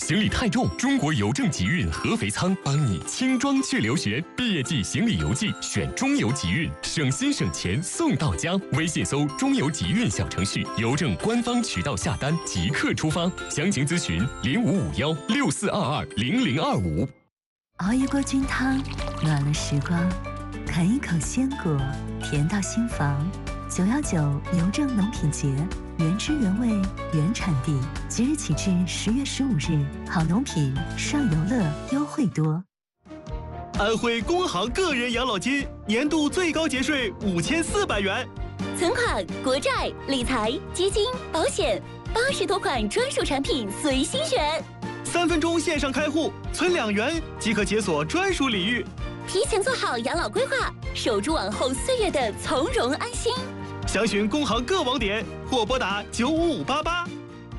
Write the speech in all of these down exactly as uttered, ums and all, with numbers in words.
行李太重，中国邮政集运合肥仓帮你轻装去留学。毕业季行李邮寄选中邮集运，省心省钱送到家。微信搜中邮集运小程序，邮政官方渠道下单即刻出发。详情咨询零五五幺六四二二零零二五。 熬一锅菌汤，暖了时光；啃一口鲜果，甜到心房。九幺九邮政农品节，原汁原味原产地，即日起至十月十五日，好农品上游乐优惠多。 安徽工行个人养老金年度最高节税五千四百元， 存款、国债、理财、基金、保险，八十多款专属产品随心选。 三分钟线上开户，存两元即可解锁专属礼遇。 提前做好养老规划，守住往后岁月的从容安心。 详询工行各网点或拨打九五五八八。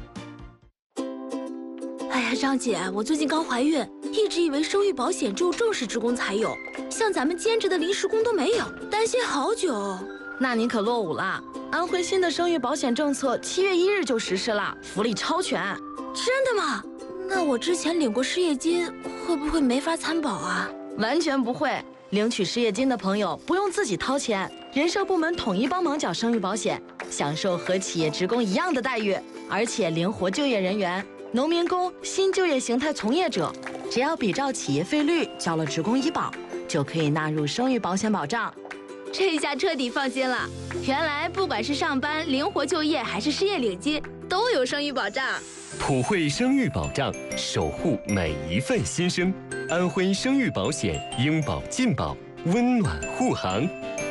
哎呀，张姐，我最近刚怀孕，一直以为生育保险只有正式职工才有，像咱们兼职的临时工都没有，担心好久。 那你可落伍了，安徽新的生育保险政策七月一日就实施了，福利超全。 真的吗？那我之前领过失业金，会不会没法参保啊？ 完全不会，领取失业金的朋友不用自己掏钱，人社部门统一帮忙缴生育保险，享受和企业职工一样的待遇，而且灵活就业人员、农民工、新就业形态从业者，只要比照企业费率交了职工医保，就可以纳入生育保险保障。 这下彻底放心了，原来不管是上班、灵活就业还是失业领金，都有生育保障。 普惠生育保障，守护每一份新生。安徽生育保险，应保尽保，温暖护航。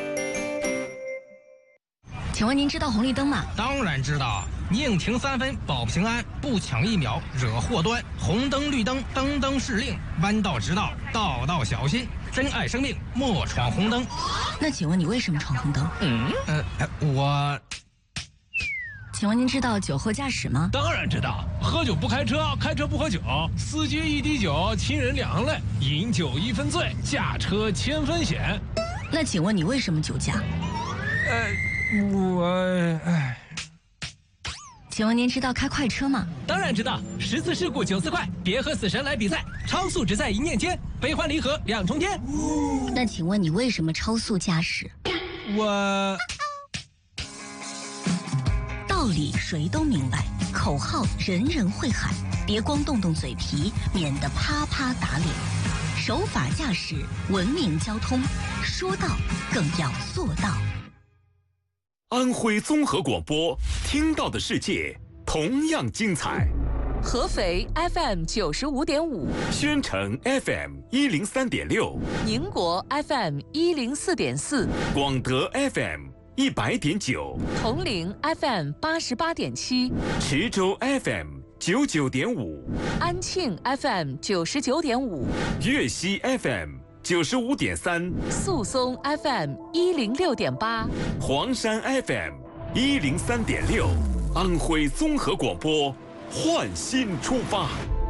请问您知道红绿灯吗？ 当然知道，宁停三分保平安，不抢一秒惹祸端。红灯绿灯，灯灯是令，弯道直道，道道小心。珍爱生命，莫闯红灯。 那请问你为什么闯红灯？ 嗯，呃，我。 请问您知道酒后驾驶吗？ 当然知道，喝酒不开车，开车不喝酒，司机一滴酒，亲人两行泪，饮酒一分醉，驾车千分险。 那请问你为什么酒驾？ 呃，我，唉。 请问您知道开快车吗？ 当然知道，十次事故九次快，别和死神来比赛，超速只在一念间，悲欢离合两重天。 那请问你为什么超速驾驶？ 我。 道理谁都明白，口号人人会喊，别光动动嘴皮，免得啪啪打脸。守法驾驶，文明交通，说到更要做到。 安徽综合广播，听到的世界同样精彩。 合肥 F M 九十五点五， 宣城 F M 一零三点六， 宁国 F M 一零四点四， 广德 F M一百点九， 铜陵 F M 八十八点七， 池州 F M 九九点五， 安庆 F M 九十九点五， 粤西 F M 九十五点三， 宿松 F M 一零六点八， 黄山 F M 一零三点六，安徽综合广播，焕新出发。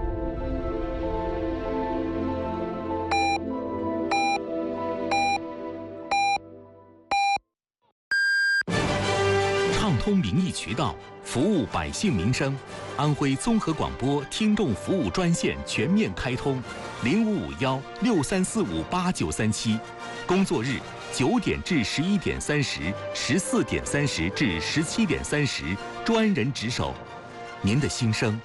畅通民意渠道，服务百姓民生。安徽综合广播听众服务专线全面开通，零五五幺六三四五八九三七，工作日九点至十一点三十，十四点三十至十七点三十，专人值守。您的心声，